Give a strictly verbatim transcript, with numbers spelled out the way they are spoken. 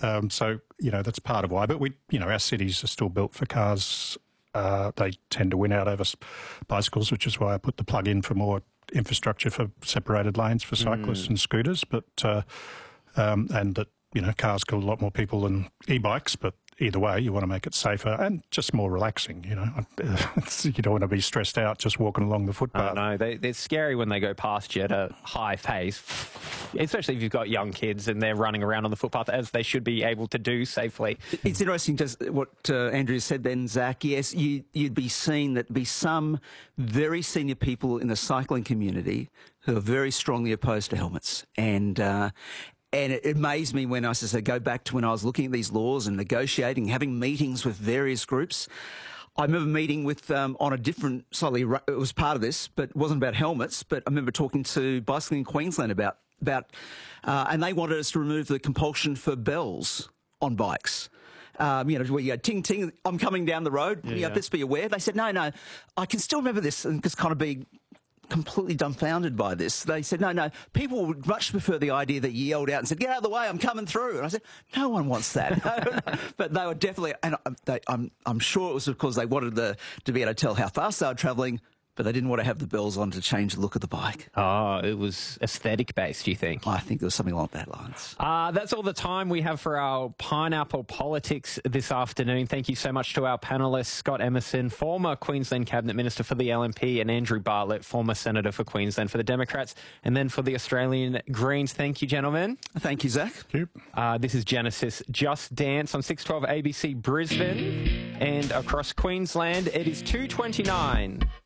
Um, so, you know, that's part of why. But we, you know, our cities are still built for cars. Uh, they tend to win out over bicycles, which is why I put the plug in for more infrastructure for separated lanes for cyclists mm. and scooters. But uh, um, and that, you know, cars kill a lot more people than e-bikes, but either way, you want to make it safer and just more relaxing, you know. You don't want to be stressed out just walking along the footpath. I know. They, they're scary when they go past you at a high pace, especially if you've got young kids and they're running around on the footpath, as they should be able to do safely. It's interesting just what uh, Andrew said then, Zach. Yes, you, you'd be seeing that be some very senior people in the cycling community who are very strongly opposed to helmets. And... Uh, And it amazed me when I said, go back to when I was looking at these laws and negotiating, having meetings with various groups. I remember meeting with, um, on a different, slightly, it was part of this, but it wasn't about helmets, but I remember talking to Bicycling in Queensland about, about uh, and they wanted us to remove the compulsion for bells on bikes. Um, you know, where you go, ting, ting, I'm coming down the road, yeah, you know, yeah. let's be aware. They said, no, no, I can still remember this, and just kind of be completely dumbfounded by this. They said, no, no, people would much prefer the idea that you yelled out and said, get out of the way, I'm coming through. And I said, no one wants that. No, no. But they were definitely, and they, I'm, I'm sure it was because they wanted the, to be able to tell how fast they were travelling, but they didn't want to have the bells on to change the look of the bike. Oh, it was aesthetic-based, do you think? I think there was something along that lines. Uh, that's all the time we have for our Pineapple Politics this afternoon. Thank you so much to our panellists, Scott Emerson, former Queensland Cabinet Minister for the L N P, and Andrew Bartlett, former Senator for Queensland for the Democrats, and then for the Australian Greens. Thank you, gentlemen. Thank you, Zach. Thank you. Uh, this is Genesis Just Dance on six twelve A B C Brisbane, and across Queensland, it is two twenty-nine.